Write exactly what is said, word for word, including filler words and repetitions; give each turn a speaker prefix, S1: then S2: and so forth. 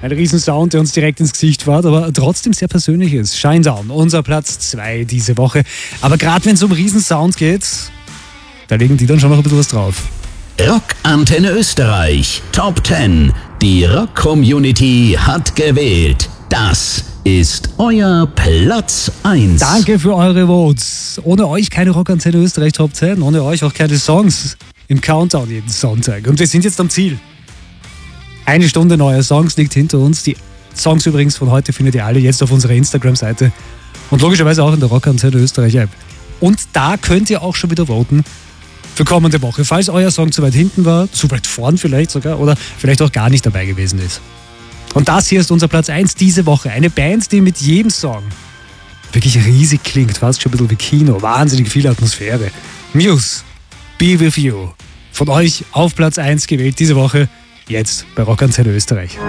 S1: Ein Riesensound, der uns direkt ins Gesicht fährt, aber trotzdem sehr persönlich ist. Shinedown, unser Platz zwei diese Woche. Aber gerade wenn es um Riesensound geht, da legen die dann schon noch ein bisschen was drauf.
S2: Rockantenne Österreich Top zehn. Die Rock-Community hat gewählt. Das ist euer Platz eins.
S1: Danke für eure Votes. Ohne euch keine Rockantenne Österreich Top zehn. Ohne euch auch keine Songs im Countdown jeden Sonntag. Und wir sind jetzt am Ziel. Eine Stunde neue Songs liegt hinter uns. Die Songs übrigens von heute findet ihr alle jetzt auf unserer Instagram-Seite. Und logischerweise auch in der Rockantenne Österreich App. Und da könnt ihr auch schon wieder voten für kommende Woche. Falls euer Song zu weit hinten war, zu weit vorn vielleicht sogar, oder vielleicht auch gar nicht dabei gewesen ist. Und das hier ist unser Platz eins diese Woche. Eine Band, die mit jedem Song wirklich riesig klingt. Fast schon ein bisschen wie Kino. Wahnsinnig viel Atmosphäre. Muse, Be With You. Von euch auf Platz eins gewählt diese Woche. Jetzt bei Rockantenne Österreich.